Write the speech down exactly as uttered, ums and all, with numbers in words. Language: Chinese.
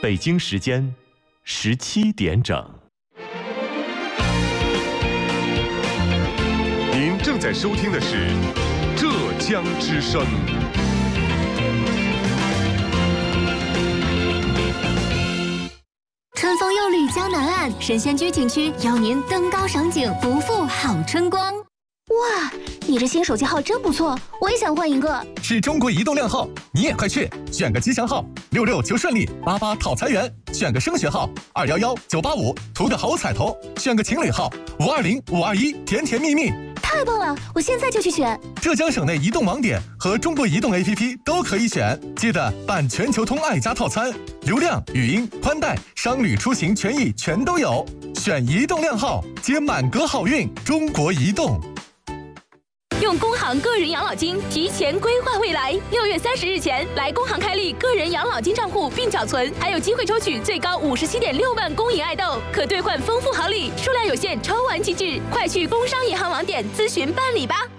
北京时间十七点整。 您正在收听的是浙江之声。 春风又绿江南岸，神仙居景区邀您登高赏景，不负好春光。哇，你这新手机号真不错，我也想换一个。 是中国移动靓号，你也快去选个吉祥号，六六求顺利，八八讨财源；选个升学号，二幺幺九八五，图个好彩头；选个情侣号，五二零五二一，甜甜蜜蜜。 太棒了，我现在就去选。 浙江省内移动网点和中国移动 A P P 都可以选，记得办全球通爱家套餐，流量、语音、宽带、商旅出行权益全都有。选移动靓号，接满格好运。中国移动。 用工行个人养老金提前规划未来，六月三十日前来工行开立个人养老金账户并缴存，还有机会抽取最高五十七点六万公银爱豆，可兑换丰富好礼，数量有限，抽完即止，快去工商银行网点咨询办理吧。